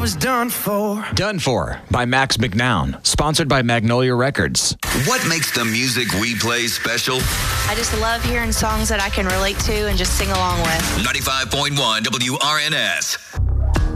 was done for. Done For by Max McNown. Sponsored by Magnolia Records. What makes the music we play special? I just love hearing songs that I can relate to and just sing along with. 95.1 WRNS.